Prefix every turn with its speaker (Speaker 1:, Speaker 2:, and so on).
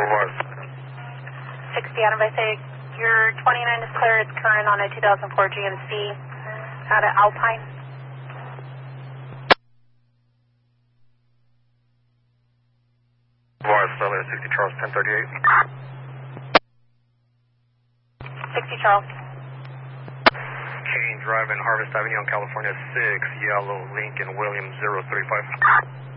Speaker 1: Mars.
Speaker 2: 60 Adam, I say your 29 is clear. It's current on a 2004 GMC out of Alpine.
Speaker 1: Mars, 60 Charles, 1038.
Speaker 2: 60 Charles.
Speaker 1: Kane driving Harvest Avenue on California 6, Yellow, Lincoln, Williams 035.